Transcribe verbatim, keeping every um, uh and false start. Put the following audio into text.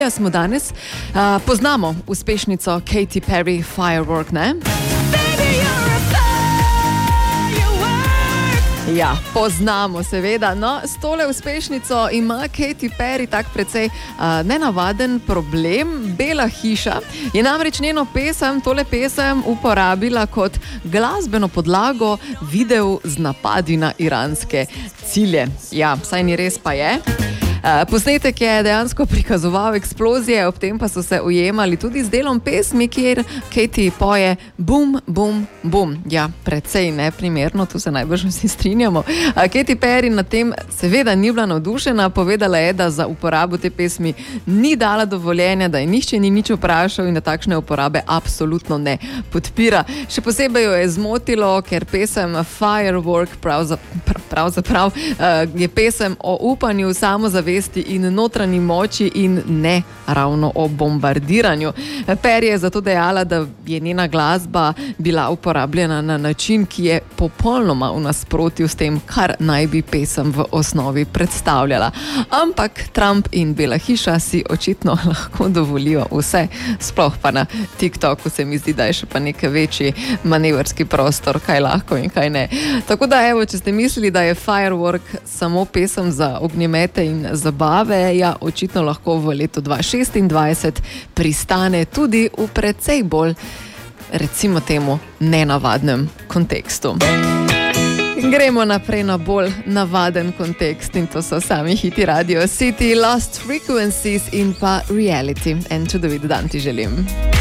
Smo danes, uh, poznamo uspešnico Katy Perry Firework, ne? Ja, poznamo seveda, no, s tole uspešnico ima Katy Perry tak precej uh, nenavaden problem. Bela hiša je namreč njeno pesem, tole pesem uporabila kot glasbeno podlago videu z napadi na iranske cilje. Ja, saj ni res, pa je. Uh, posnetek je dejansko prikazoval eksplozije, ob tem pa so se ujemali tudi z delom pesmi, kjer Katy poje bum, bum, bum. Ja, precej neprimerno, tu se najbrž vsi strinjamo. Uh, Katy Perry na tem seveda ni bila navdušena, povedala je, da za uporabo te pesmi ni dala dovoljenja, da je nihče ni nič vprašal in da takšne uporabe absolutno ne podpira. Še posebej jo je zmotilo, ker pesem Firework pravzaprav, pravzaprav uh, je pesem o upanju, samozavesti in notranji moči in ne ravno o bombardiranju. Perry je zato dejala, da je njena glasba bila uporabljena na način, ki je popolnoma v nasprotju s tem, kar naj bi pesem v osnovi predstavljala. Ampak Trump in Bela hiša si očitno lahko dovolijo vse, sploh pa na TikToku se mi zdi, da je še pa nek večji manevrski prostor, kaj lahko in kaj ne. Tako da evo, če ste mislili, da je Firework samo pesem za ognjemete in zabave, ja, očitno lahko v letu dva tisoč šestindvajset pristane tudi v precej bolj, recimo temu, nenavadnem kontekstu. Gremo naprej na bolj navaden kontekst in to so sami hiti Radio City, Lost Frequencies in pa Reality. En čudovit dan ti želim.